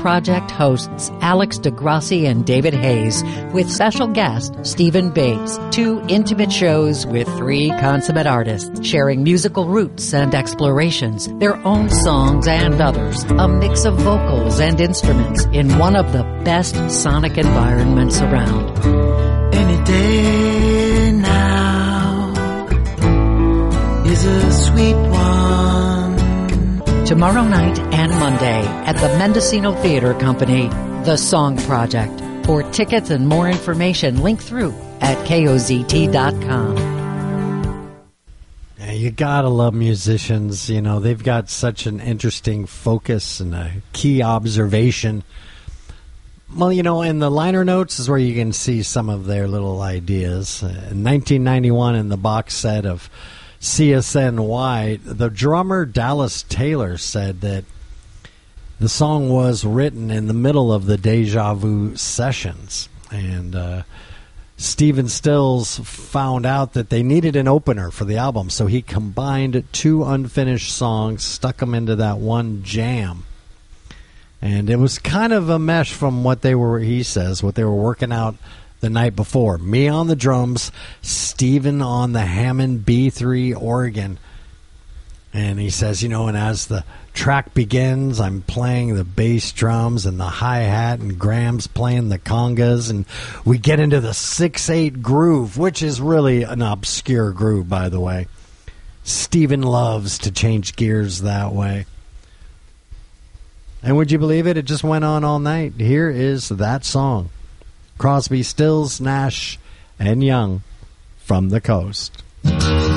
Project hosts Alex DeGrassi and David Hayes with special guest Stephen Bates. 2 intimate shows with 3 consummate artists sharing musical roots and explorations, their own songs and others, a mix of vocals and instruments in one of the best sonic environments around. Any day now is a sweet one. Tomorrow night and Monday at the Mendocino Theater Company, The Song Project. For tickets and more information, link through at kozt.com. Yeah, you gotta love musicians. You know, they've got such an interesting focus and a key observation. Well, you know, in the liner notes is where you can see some of their little ideas. In 1991, in the box set of CSNY, the drummer Dallas Taylor said that the song was written in the middle of the Deja Vu sessions. And Stephen Stills found out that they needed an opener for the album, so he combined 2 unfinished songs, stuck them into that one jam. And it was kind of a mesh from what they were, he says, what they were working out the night before. Me on the drums, Stephen on the Hammond B3 organ. And he says, you know, and as the track begins, I'm playing the bass drums and the hi-hat, and Graham's playing the congas, and we get into the 6/8 groove, which is really an obscure groove, by the way. Stephen loves to change gears that way. And would you believe it? It just went on all night. Here is that song. Crosby, Stills, Nash, and Young, From the Coast.